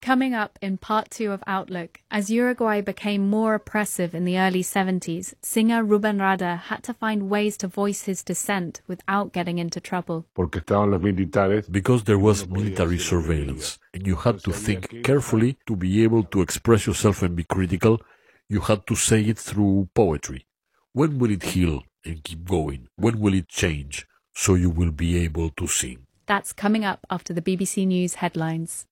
Coming up in part 2 of Outlook, as Uruguay became more oppressive in the early 70s, singer Rubén Rada had to find ways to voice his dissent without getting into trouble. Because there was military surveillance, and you had to think carefully to be able to express yourself and be critical. You had to say it through poetry. When will it heal and keep going? When will it change so you will be able to sing? That's coming up after the BBC News headlines.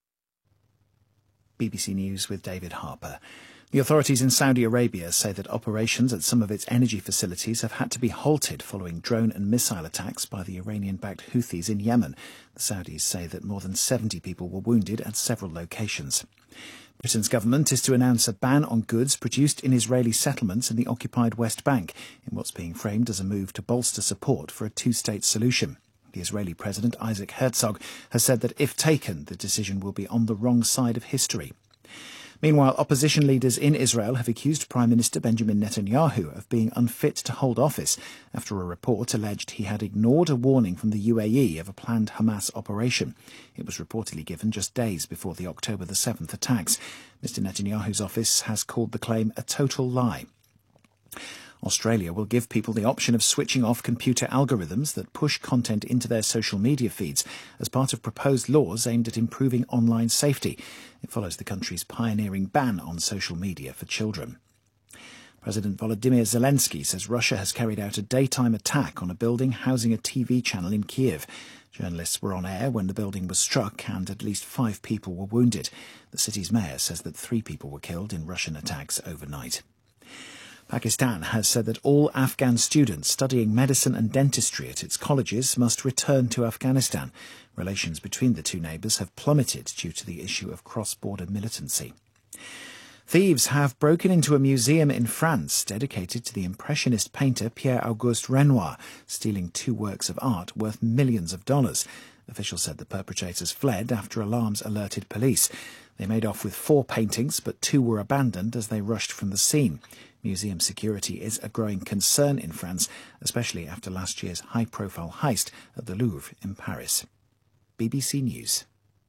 BBC News with David Harper. The authorities in Saudi Arabia say that operations at some of its energy facilities have had to be halted following drone and missile attacks by the Iranian-backed Houthis in Yemen. The Saudis say that more than 70 people were wounded at several locations. Britain's government is to announce a ban on goods produced in Israeli settlements in the occupied West Bank, in what's being framed as a move to bolster support for a two-state solution. The Israeli President Isaac Herzog has said that if taken, the decision will be on the wrong side of history. Meanwhile, opposition leaders in Israel have accused Prime Minister Benjamin Netanyahu of being unfit to hold office after a report alleged he had ignored a warning from the UAE of a planned Hamas operation. It was reportedly given just days before the October the 7th attacks. Mr. Netanyahu's office has called the claim a total lie. Australia will give people the option of switching off computer algorithms that push content into their social media feeds as part of proposed laws aimed at improving online safety. It follows the country's pioneering ban on social media for children. President Volodymyr Zelensky says Russia has carried out a daytime attack on a building housing a TV channel in Kiev. Journalists were on air when the building was struck and at least 5 people were wounded. The city's mayor says that 3 people were killed in Russian attacks overnight. Pakistan has said that all Afghan students studying medicine and dentistry at its colleges must return to Afghanistan. Relations between the two neighbours have plummeted due to the issue of cross-border militancy. Thieves have broken into a museum in France dedicated to the Impressionist painter Pierre-Auguste Renoir, stealing 2 works of art worth millions of dollars. Officials said the perpetrators fled after alarms alerted police. They made off with 4 paintings, but 2 were abandoned as they rushed from the scene. Museum security is a growing concern in France, especially after last year's high-profile heist at the Louvre in Paris. BBC News.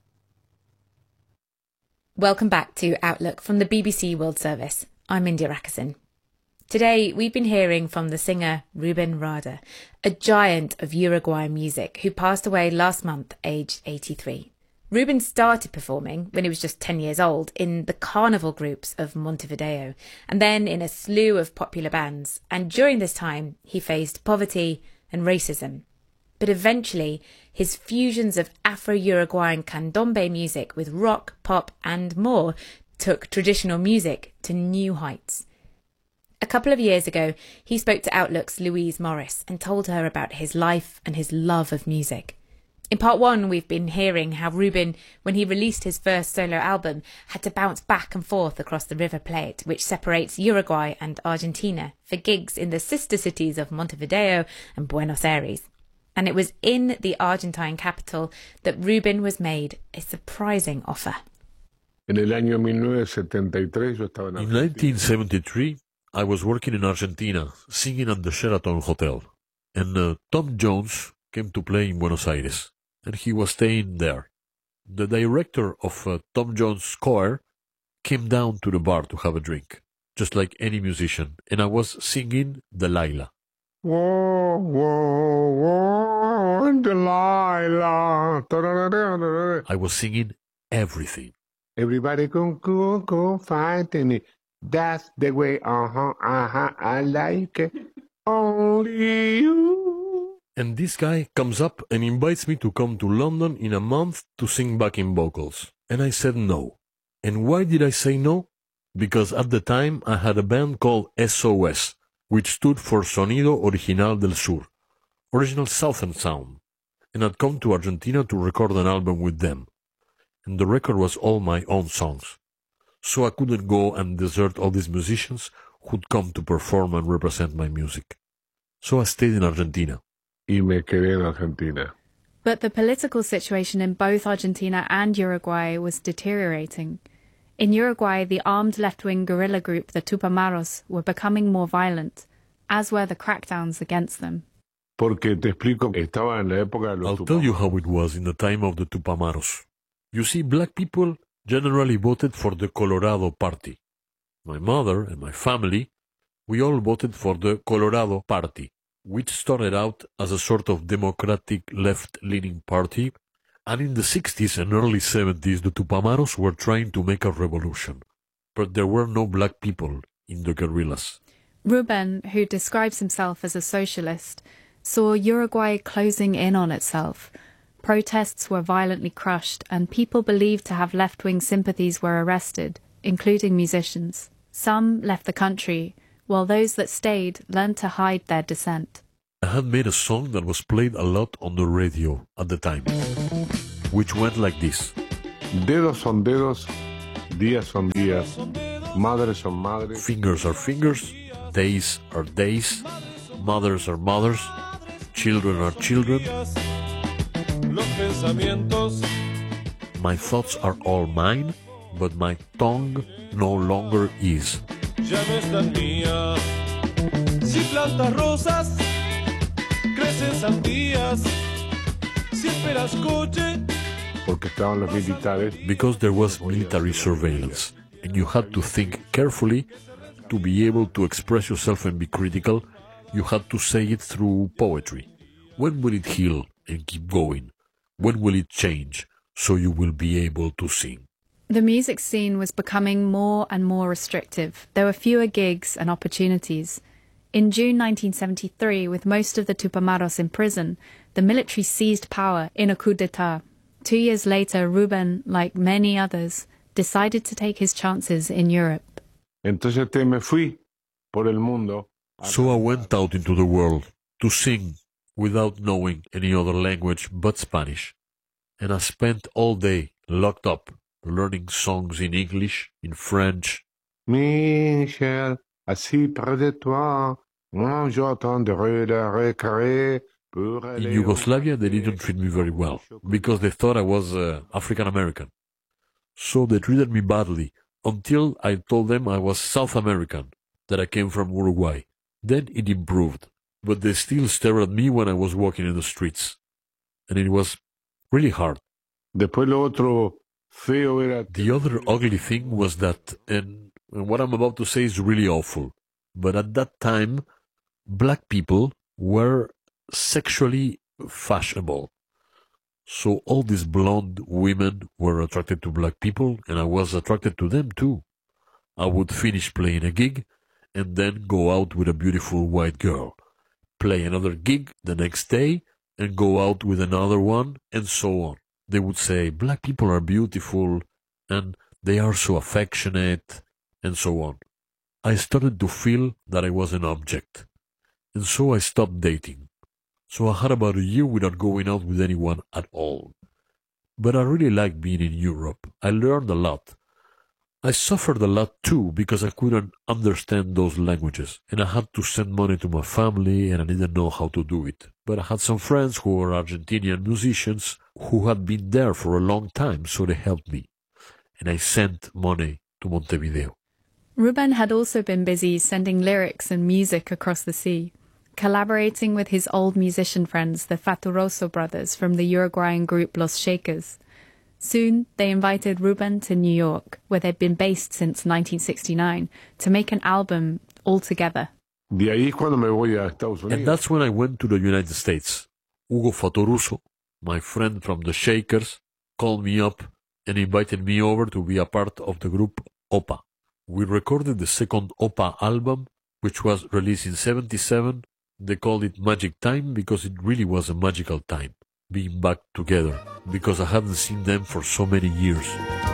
Welcome back to Outlook from the BBC World Service. I'm India Rakison. Today, we've been hearing from the singer Rubén Rada, a giant of Uruguayan music who passed away last month, aged 83. Rubén started performing when he was just 10 years old in the carnival groups of Montevideo and then in a slew of popular bands. And during this time, he faced poverty and racism. But eventually, his fusions of Afro-Uruguayan candombe music with rock, pop and more took traditional music to new heights. A couple of years ago, he spoke to Outlook's Louise Morris and told her about his life and his love of music. In part 1, we've been hearing how Rubén, when he released his first solo album, had to bounce back and forth across the River Plate, which separates Uruguay and Argentina, for gigs in the sister cities of Montevideo and Buenos Aires. And it was in the Argentine capital that Rubén was made a surprising offer. In 1973, I was working in Argentina, singing at the Sheraton Hotel, and Tom Jones came to play in Buenos Aires, and he was staying there. The director of Tom Jones' choir came down to the bar to have a drink, just like any musician, and I was singing Delilah. Whoa, whoa, whoa, Delilah. I was singing everything. Everybody go fighting it. That's the way, I like it. Only you. And this guy comes up and invites me to come to London in a month to sing backing vocals. And I said no. And why did I say no? Because at the time I had a band called SOS, which stood for Sonido Original del Sur, Original Southern Sound. And I'd come to Argentina to record an album with them. And the record was all my own songs. So I couldn't go and desert all these musicians who'd come to perform and represent my music. So I stayed in Argentina. Y me quedé en Argentina. But the political situation in both Argentina and Uruguay was deteriorating. In Uruguay, the armed left-wing guerrilla group, the Tupamaros, were becoming more violent, as were the crackdowns against them. I'll tell you how it was in the time of the Tupamaros. You see, black people generally voted for the Colorado Party. My mother and my family, we all voted for the Colorado Party, which started out as a sort of democratic left-leaning party, and in the 60s and early 70s the Tupamaros were trying to make a revolution, but there were no black people in the guerrillas. Ruben, who describes himself as a socialist, saw Uruguay closing in on itself. Protests were violently crushed, and people believed to have left-wing sympathies were arrested, including musicians. Some left the country, while those that stayed learned to hide their dissent. I had made a song that was played a lot on the radio at the time, which went like this. Dedos son dedos, días son días, madres son madres. Fingers are fingers, days are days, mothers are mothers, children are children. My thoughts are all mine, but my tongue no longer is. Ya no es tan mía. Si plantas rosas, crecen sandías. Si esperas coche. Porque estaban los militares. Because there was military surveillance, and you had to think carefully to be able to express yourself and be critical. You had to say it through poetry. When will it heal and keep going? When will it change so you will be able to sing? The music scene was becoming more and more restrictive. There were fewer gigs and opportunities. In June 1973, with most of the Tupamaros in prison, the military seized power in a coup d'etat. 2 years later, Ruben, like many others, decided to take his chances in Europe. Entonces me fui por el mundo. So I went out into the world to sing without knowing any other language but Spanish. And I spent all day locked up, learning songs in English, in French. Michel, assis près de toi, moi j'attendrai le récré. In Yugoslavia, they didn't treat me very well, because they thought I was African American. So they treated me badly, until I told them I was South American, that I came from Uruguay. Then it improved, but they still stared at me when I was walking in the streets. And it was really hard. Después lo otro feo era... The other ugly thing was that, and what I'm about to say is really awful, but at that time, black people were sexually fashionable. So all these blonde women were attracted to black people, and I was attracted to them too. I would finish playing a gig, and then go out with a beautiful white girl, play another gig the next day, and go out with another one, and so on. They would say, black people are beautiful, and they are so affectionate, and so on. I started to feel that I was an object, and so I stopped dating. So I had about a year without going out with anyone at all. But I really liked being in Europe. I learned a lot. I suffered a lot too because I couldn't understand those languages, and I had to send money to my family and I didn't know how to do it. But I had some friends who were Argentinian musicians who had been there for a long time, so they helped me. And I sent money to Montevideo. Ruben had also been busy sending lyrics and music across the sea, collaborating with his old musician friends, the Fatturoso brothers from the Uruguayan group Los Shakers. Soon, they invited Ruben to New York, where they'd been based since 1969, to make an album all together. And that's when I went to the United States. Hugo Fattoruso, my friend from the Shakers, called me up and invited me over to be a part of the group Opa. We recorded the second Opa album, which was released in '77. They called it Magic Time because it really was a magical time, being back together, because I hadn't seen them for so many years.